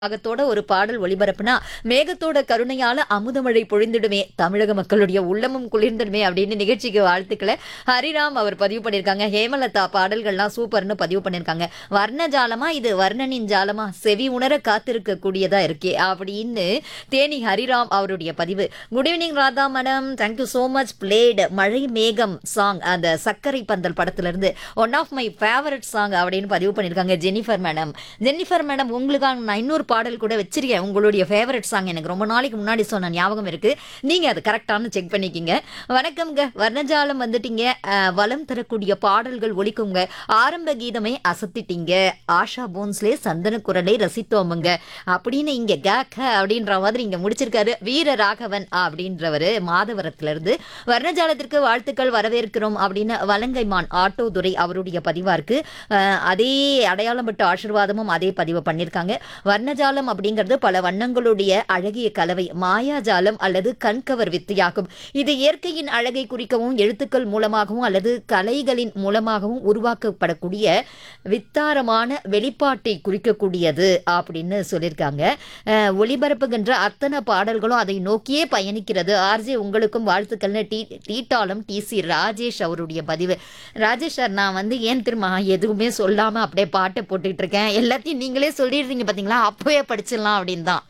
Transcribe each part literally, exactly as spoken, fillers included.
ராகத்தோட ஒரு பாடல் ஒளிபரப்புனா மேகத்தோட கருணையால அமுதமழை பொழிந்துடுமே, தமிழக மக்களுடைய உள்ளமும் குளிர்ந்துடுமே அப்படின்னு நிகழ்ச்சிக்கு வாழ்த்துக்களை ஹரிராம் அவர் பதிவு பண்ணியிருக்காங்க. ஹேமலதா பாடல்கள்லாம் சூப்பர்னு பதிவு பண்ணியிருக்காங்க. வர்ணஜாலமா இது வர்ணனின் ஜாலமா செவி உணர காத்திருக்க கூடியதா இருக்கே அப்படின்னு தேனி ஹரிராம் அவருடைய பதிவு. Good evening Radha madam, thank you so much. Plate மழை மேகம் சாங் அந்த சர்க்கரை பந்தல் படத்துல இருந்து one of my favourite song அப்படின்னு பதிவு பண்ணியிருக்காங்க ஜெனிஃபர் மேடம். ஜெனிஃபர் மேடம் உங்களுக்காக நான் இன்னொரு பாடல் கூட வச்சிருக்கேன். உங்களுடைய ஃபேவரட் சாங் எனக்கு ரொம்ப நாளைக்கு முன்னாடி சொன்ன ஞாபகம் இருக்கு. நீங்க அது கரெக்டானு செக் பண்ணிக்கிங்க. வணக்கம்ங்க, வர்ணஜாலம் வந்துட்டீங்க. அஹ், வளம் தரக்கூடிய பாடல்கள் ஒலிக்குங்க. ஆரம்ப கீதமே அசத்திட்டீங்க. ஆஷா போன்ஸ்லே சந்தன குரலை ரசித்தோமுங்க அப்படின்னு இங்க கேக்க அப்படின்ற மாதிரி இங்க முடிச்சிருக்காரு வீர ராகவன் அப்படின்றவரு மாதவரத்துல இருந்து. வர்ணஜாலத்திற்கு வாழ்த்துக்கள் வரவேற்கிறோம் அப்படின்னு வலங்கைமான் ஆட்டோதுரை அவருடைய பதிவா இருக்கு. அஹ், அதே அடையாளம் பட்டு ஆசீர்வாதமும் அதே பதிவு பண்ணியிருக்காங்க. வர்ணஜாலம் அப்படிங்கிறது பல வண்ணங்களுடைய அழகிய கலவை, மாயாஜாலம் அல்லது கண்கவர் வித்தையாகும். இது இயற்கையின் அழகை குறிக்கவும் எழுத்துக்கள் மூலமாகவும் அல்லது கலைகளின் மூலமாகவும் உருவாக்கப்படக்கூடிய வித்தாரமான வெளிப்பாட்டை குறிக்கக்கூடியது அப்படின்னு சொல்லியிருக்காங்க. அஹ், ஒளிபரப்புகின்ற அத்தனை பாடல்களும் அதை நோக்கியே பயணிக்கிறது. ஆர்ஜே உங்களுக்கும் வாழ்த்துக்கள்னு டி டீட்டாலம் டி சி ராஜேஷ் அவருடைய பதிவு. ராஜேஷ் சார், நான் வந்து ஏன் திரும்ப எதுவுமே சொல்லாம அப்படியே பாட்டை போட்டுட்டு இருக்கேன், எல்லாத்தையும் நீங்களே சொல்லிடுறீங்க பாத்தீங்களா, அப்பவே படிச்சிடலாம் அப்படின்னு தான்.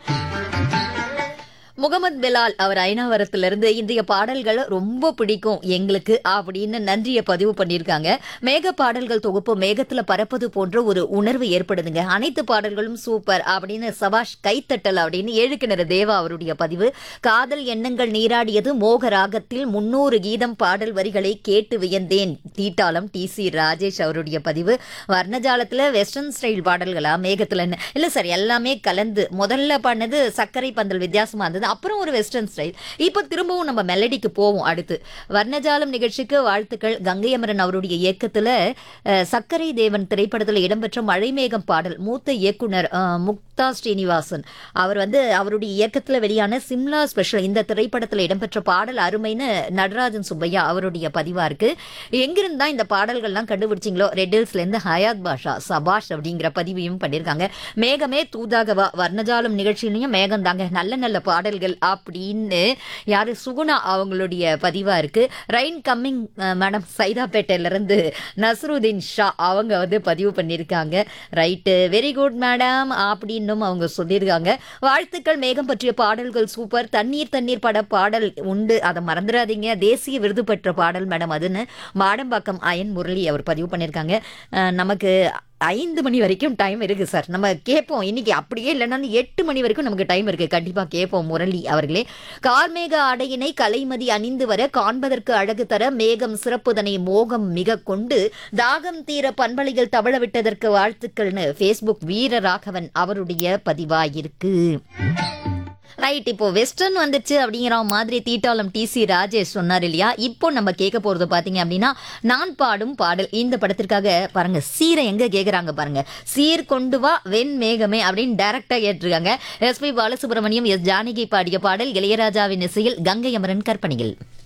முகமது பெலால் அவர் ஐநாவரத்திலிருந்து இன்றைய பாடல்கள் ரொம்ப பிடிக்கும் எங்களுக்கு அப்படின்னு நன்றியை பதிவு பண்ணியிருக்காங்க. மேக பாடல்கள் தொகுப்பு மேகத்துல பறப்பது போன்ற ஒரு உணர்வு ஏற்படுதுங்க. அனைத்து பாடல்களும் சூப்பர் அப்படின்னு சபாஷ் கைத்தட்டல் அப்படின்னு ஏழுக்கிணறு தேவா அவருடைய பதிவு. காதல் எண்ணங்கள் நீராடியது மோக ராகத்தில் முன்னூறு கீதம் பாடல் வரிகளை கேட்டு வியந்தேன் தீட்டாலம் டி சி ராஜேஷ் அவருடைய பதிவு. வர்ணஜாலத்துல வெஸ்டர்ன் ஸ்டைல் பாடல்களா மேகத்துல இல்ல சார், எல்லாமே கலந்து. முதல்ல பண்ணது சர்க்கரை பந்தல் வித்தியாசமா இருந்தது, அப்புறம் ஒரு வெஸ்டர்ன் ஸ்டைல். இப்போ திரும்பவும் நம்ம மெலடிக்கு போவோம். அடுத்து வர்ணஜாலம் நிகழ்ச்சிக்கு வாழ்த்துக்கள். கங்கை அமரன் அவருடைய இயக்கத்துல அஹ், சர்க்கரை தேவன் திரைப்படத்தில் இடம்பெற்ற மழைமேகம் பாடல் மூத்த இயக்குனர் அஹ், முக்தா ஸ்ரீனிவாசன் அவர் வந்து அவருடைய இயக்கத்துல வெளியான சிம்லா ஸ்பெஷல் இந்த திரைப்படத்தில் இடம்பெற்ற பாடல் அருமைன்னு நடராஜன் சுப்பையா அவருடைய பதிவா இருக்கு. எங்கிருந்தா இந்த பாடல்கள்லாம் கண்டுபிடிச்சிங்களோ, ரெட்டில்ஸ்ல இருந்து ஹயாத் பாஷா சபாஷ் அப்படிங்கிற பதிவையும் பண்ணியிருக்காங்க. மேகமே தூதாகவா வர்ணஜாலம் நிகழ்ச்சியிலையும் மேகம் தாங்க, நல்ல நல்ல பாடல்கள் அப்படின்னு யாரு சுகுணா அவங்களுடைய பதிவா இருக்கு. ரைன் கம்மிங் மேடம் சைதாப்பேட்டையில இருந்து நஸ்ருதீன் ஷா அவங்க வந்து பதிவு பண்ணியிருக்காங்க. ரைட்டு, வெரி குட் மேடம் அப்படின்னும் அவங்க சொல்லியிருக்காங்க. வாழ்த்துக்கள், மேகம் பற்றிய பாடல்கள் சூப்பர். தண்ணீர் தண்ணீர் பட பாடல் உண்டு, அதை மறந்துடாதீங்க, தேசிய விருது பெற்ற பாடல் மேடம் அதுன்னு மாடம்பாக்கம் அயன் முரளி அவர் பதிவு பண்ணியிருக்காங்க. அஹ், நமக்கு ஐந்து மணி வரைக்கும் டைம் இருக்கு சார், நம்ம கேட்போம். இன்னைக்கு அப்படியே இல்லைன்னா எட்டு மணி வரைக்கும் நமக்கு டைம் இருக்கு, கண்டிப்பா கேட்போம் முரளி அவர்களே. கார்மேக ஆடையினை கலைமதி அணிந்து வர காண்பதற்கு அழகு தர மேகம் சிறப்புதனை மோகம் மிக கொண்டு தாகம் தீர பண்பலையில் தவழ விட்டதற்கு வாழ்த்துக்கள்னு ஃபேஸ்புக் வீர ராகவன் அவருடைய பதிவாயிருக்கு. ரைட், இப்போ வெஸ்டர்ன் வந்துச்சு அப்படிங்கிற மாதிரி தீட்டாலம் டி சி ராஜேஷ் சொன்னார் இல்லையா. இப்போ நம்ம கேட்க போறது பாத்தீங்க அப்படின்னா நான் பாடும் பாடல். இந்த படத்திற்காக பாருங்க சீரை எங்க கேக்குறாங்க பாருங்க, சீர் கொண்டு வா வெண் மேகமே அப்படின்னு டைரக்டா கேட்டிருக்காங்க. S B Balasubramaniam S Janaki பாடிய பாடல் இளையராஜாவின் இசையில் கங்கை அமரன் கற்பனையில்.